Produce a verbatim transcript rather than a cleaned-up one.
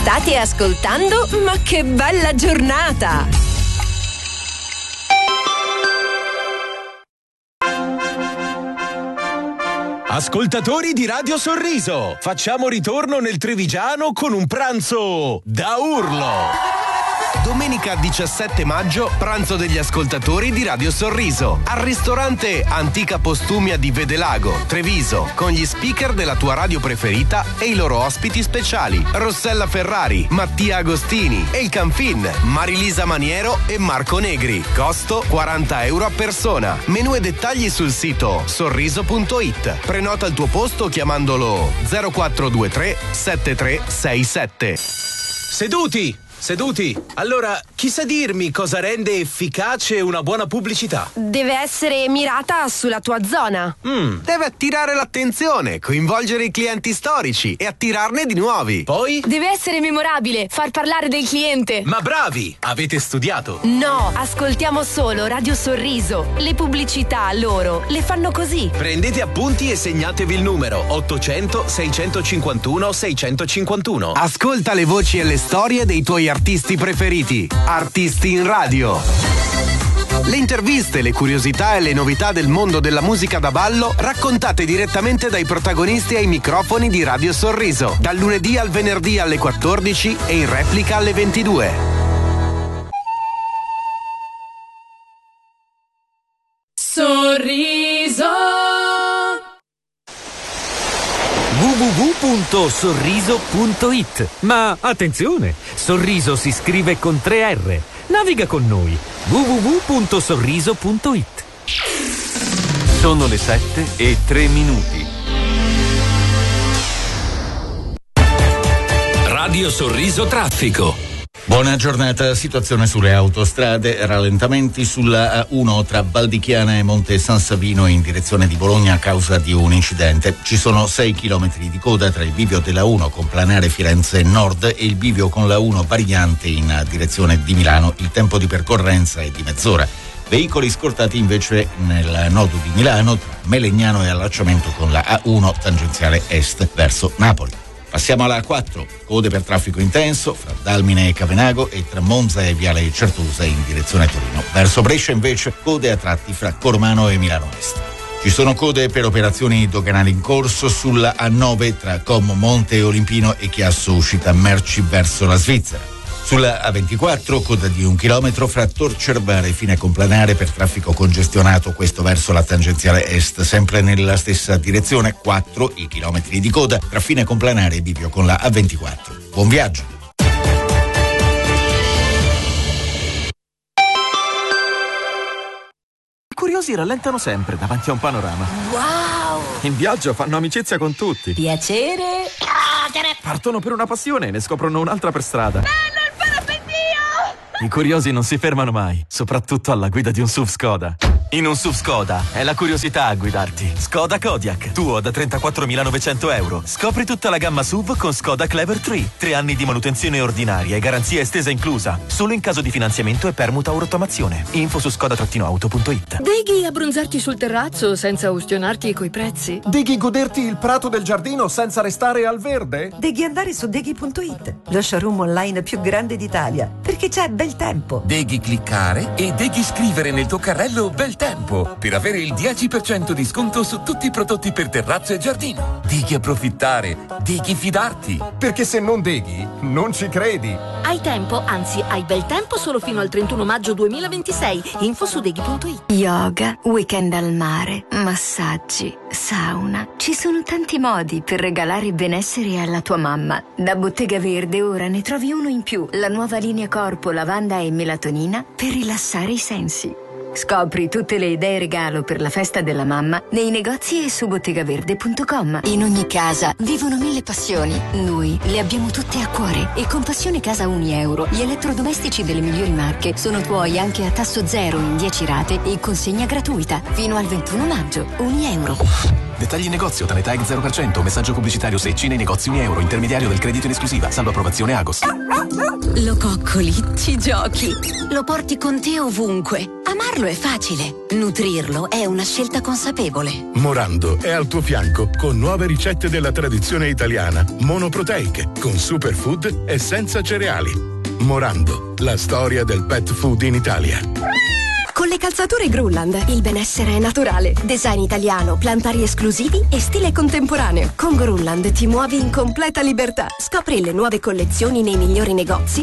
State ascoltando Ma che bella giornata! Ascoltatori di Radio Sorriso, facciamo ritorno nel Trevigiano con un pranzo da urlo. Domenica diciassette maggio, pranzo degli ascoltatori di Radio Sorriso al ristorante Antica Postumia di Vedelago, Treviso, con gli speaker della tua radio preferita e i loro ospiti speciali: Rossella Ferrari, Mattia Agostini, El Canfin, Marilisa Maniero e Marco Negri. Costo quaranta euro a persona. Menù e dettagli sul sito sorriso punto it. Prenota il tuo posto chiamandolo zero quattro due tre sette tre sei sette. Seduti! Seduti. Allora, chi sa dirmi cosa rende efficace una buona pubblicità? Deve essere mirata sulla tua zona. Mm, deve attirare l'attenzione, coinvolgere i clienti storici e attirarne di nuovi. Poi? Deve essere memorabile, far parlare del cliente. Ma bravi! Avete studiato? No, ascoltiamo solo Radio Sorriso. Le pubblicità loro le fanno così. Prendete appunti e segnatevi il numero ottocento seicentocinquantuno seicentocinquantuno. Ascolta le voci e le storie dei tuoi artisti preferiti. Artisti in radio. Le interviste, le curiosità e le novità del mondo della musica da ballo raccontate direttamente dai protagonisti ai microfoni di Radio Sorriso, dal lunedì al venerdì alle quattordici e in replica alle ventidue. Sorriso. w w w punto sorriso punto it. Ma attenzione, Sorriso si scrive con tre R. Naviga con noi. w w w punto sorriso punto it. Sono le sette e tre minuti. Radio Sorriso Traffico. Buona giornata, situazione sulle autostrade, rallentamenti sulla A uno tra Valdichiana e Monte San Savino in direzione di Bologna a causa di un incidente. Ci sono sei chilometri di coda tra il bivio della uno con planare Firenze Nord e il bivio con la uno variante in direzione di Milano. Il tempo di percorrenza è di mezz'ora. Veicoli scortati invece nel nodo di Milano tra Melegnano e allacciamento con la A uno tangenziale est verso Napoli. Passiamo alla A quattro, code per traffico intenso fra Dalmine e Cavenago e tra Monza e Viale Certosa in direzione Torino. Verso Brescia invece code a tratti fra Cormano e Milano Est. Ci sono code per operazioni doganali in corso sulla A nove tra Como Monte Olimpino e Chiasso uscita merci verso la Svizzera. Sulla A ventiquattro, coda di un chilometro fra Tor Cervare e Fine Complanare per traffico congestionato, questo verso la tangenziale est, sempre nella stessa direzione, quattro i chilometri di coda tra Fine Complanare e bivio con la A ventiquattro. Buon viaggio! I curiosi rallentano sempre davanti a un panorama. Wow! In viaggio fanno amicizia con tutti. Piacere. Partono per una passione e ne scoprono un'altra per strada. I curiosi non si fermano mai, soprattutto alla guida di un S U V Skoda. In un S U V Skoda è la curiosità a guidarti. Skoda Kodiaq, tuo da trentaquattromilanovecento euro. Scopri tutta la gamma S U V con Skoda Clever tre. Tre anni di manutenzione ordinaria e garanzia estesa inclusa. Solo in caso di finanziamento e permuta o rottamazione. Info su skoda auto punto it. Deghi abbronzarti sul terrazzo senza ustionarti coi prezzi? Deghi goderti il prato del giardino senza restare al verde? Deghi andare su deghi punto it, lo showroom online più grande d'Italia, perché c'è bel tempo. Deghi cliccare e deghi scrivere nel tuo carrello bel tempo per avere il dieci per cento di sconto su tutti i prodotti per terrazzo e giardino. Deghi approfittare, deghi fidarti. Perché se non deghi, non ci credi. Hai tempo, anzi hai bel tempo solo fino al trentuno maggio duemilaventisei. Info su deghi punto it. Yoga, weekend al mare, massaggi, sauna. Ci sono tanti modi per regalare benessere alla tua mamma. Da Bottega Verde ora ne trovi uno in più. La nuova linea corpo, lavanda e melatonina per rilassare i sensi. Scopri tutte le idee regalo per la festa della mamma nei negozi e su bottegaverde punto com. In ogni casa vivono mille passioni. Noi le abbiamo tutte a cuore. E con Passione Casa Uni Euro, gli elettrodomestici delle migliori marche sono tuoi anche a tasso zero in dieci rate e consegna gratuita. Fino al ventuno maggio. Uni Euro. Dettagli in negozio, Tanetag zero per cento, messaggio pubblicitario secci nei negozi un euro, intermediario del credito in esclusiva, salvo approvazione Agos. Lo coccoli, ci giochi, lo porti con te ovunque. Amarlo è facile, nutrirlo è una scelta consapevole. Morando è al tuo fianco con nuove ricette della tradizione italiana, monoproteiche, con superfood e senza cereali. Morando, la storia del pet food in Italia. Con le calzature Grunland il benessere è naturale, design italiano, plantari esclusivi e stile contemporaneo. Con Grunland ti muovi in completa libertà. Scopri le nuove collezioni nei migliori negozi